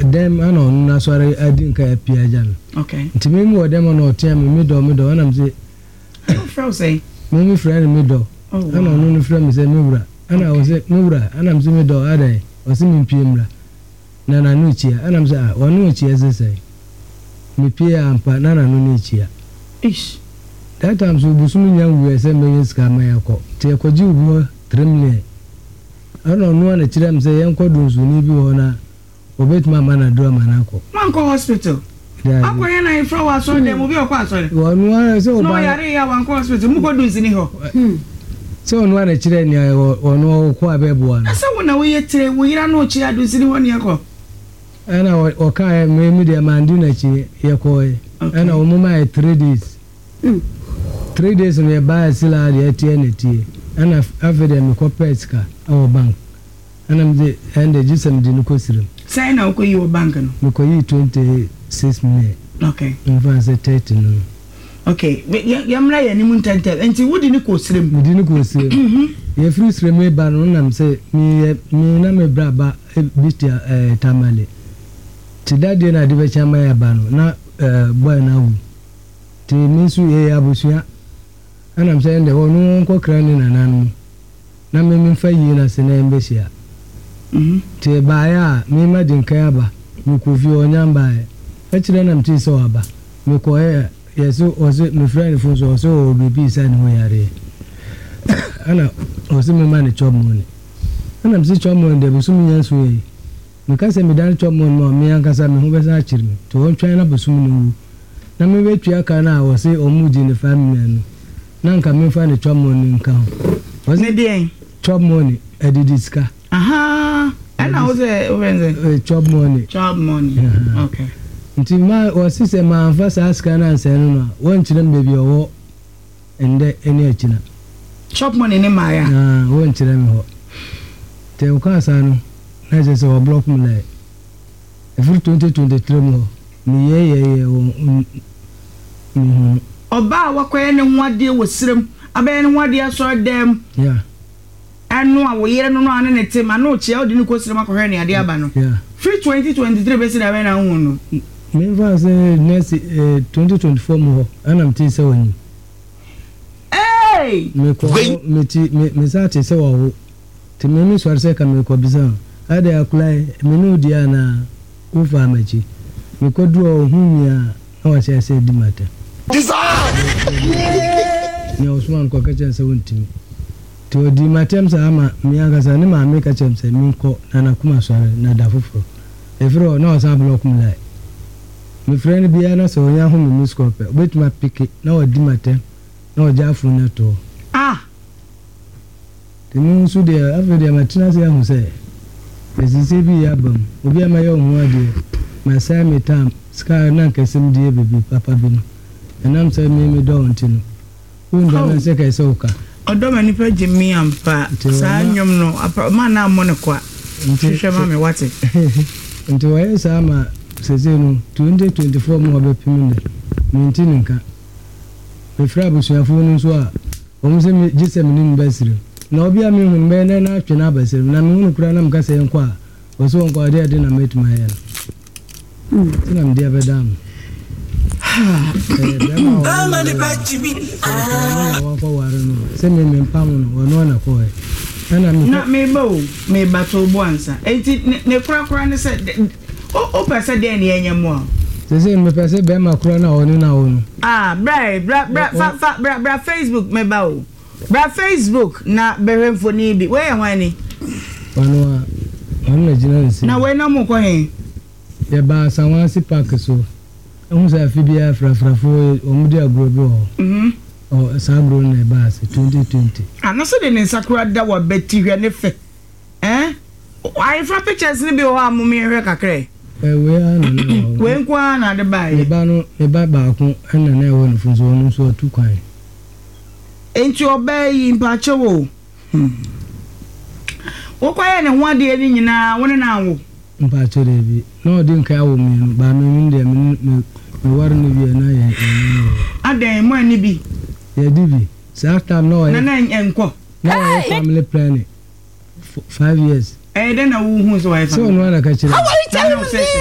dem ana onu na sori adi nka ya pia jan okay ntimi mu odem na otia me do ana mse fro say me friend me do ana onu no friend me say me wura ana o say me wura ana mse me do adai o say me pie mra na na no chia ana mse wonu chia say me pie ampa na na no ni chia ish that time so busumi nyam we say me ska ma yakọ te kwaji ubo 3 million ana onu na kire mse yenko dunsu ni bi wona obetuma mana do manako man ko hospital akwa na ifra wa so dem obi okwa so wonu ana se no yare ya wan ko hospital mu ko dunsi ni ho se onu ana kire ni onu ko abebo ana asa wona we yetre wo yira no chi adunsi ni woni yakọ ana o ka me media mandu na chi yakọ ana o mama 3 days 3 days me ba sila ya TNT ana afede me ko peska o bank ana mde ende jisam di ko sirim sai na ko yi wo bank no me ko yi 26 million okay in say 30 no okay yamra ya ni mun tantel enti wudi ni ko sirim me di ni ko sirim ye free sirim me ba no nam say mi na me braba bitia tamale ti dade na de be chama ya ba no na boy na wu ti minsu ye abusuya ana mse ende wonu ko krani na nanu na me fa yi na se na embesia ti ba ya me ma din kan ba mi ko fi onyamba e kire na mti so aba mi ko yeso oze mi friend fun so bibi sa ni ho yare ana oze me ma ni chop money ana mse chop money de busu mi yansu yi mi ka se mi dan chop money mo mi an kasa mi ho be sa chiri mi to won twan na busu mi nu na me be tua ka na wo se omuji ni family no na nka me fa ni chop money nka ho ne dey chop money edidiska aha ana oze chop money okay nti ma o sise ma anfa sa aska na ansen no won kire mbebi owo ende eni akina chop money ne ma ya won kire me ho te o ka sa no na je se o block mu le every 2023 mo ni ye oba wakoye ne nwade wo sirem abaye ne nwade aso dem anu a wo yere no no ane ne tema no che o di ni ko sirem akohwe ne ade aba no free 2023 be si da we na hu no me va se next 2024 mo anam ti se woni me ko me sa ti se wo ti me mi so se ka me ko bisa ade akulai me no dia na ufa machi me ko duo humia na wa se di mata ni Osman ko ka chen se wonti to di matem sa ama mi anga sa ni ma me ka chen se mi ko na kuma so na da foforo efro na o sa block mu lai mi friend bia na so nya hu mi scope betuma piki na o di matem na o ja fu na to tinu su de afede matina se hu se esise bi ya bam obi ama yo hu ade ma sa mi tam ska na kesem die bebi papa bi no enam se mi do ntino unda na se ka se oka odo mani pa jimi ampa sa nyom no ma na mo ne kwa hwehwe ma me wate nti wa sa ma seze no 2024 mo be piminde minti nka me fra busuafo no so a omo se me gise me nim basire na obi a me hu me na atwe na basire na me hu kura na me ka se enko a o so enko ade ade na metuma ya tina me dia bedam mani bachibi ko warano se me mpamu no wono na ko ana na me bato boansa enti ne kura ne se o pese de ne enyemo se me pese be ma kura na woni na wonu bra Facebook me ba o bra Facebook na behemfo ni bi we hwani wono na jina nsi na we na mo ko he ye ba sanwansi park so Onza fibia frafrafo omudi agrobi ho o sabro na baas 2020 anaso de ne sakura da wa beti hwe ne fe I fra pictures ni bi ho amumi hwe kakre we ana we nkwa na de bai e ba no e ba ko ana na e won funzo no so tu kwan enti obai mpache wo wo kwaye ne ho de ni nyina woni na wo mpache de bi no di nka wo mi ba mi ndi mi warni bi na ye adan mo ani bi ye dibi sa time no ye na enko na family planning 5 years de na wo hu so wife so no na ka chire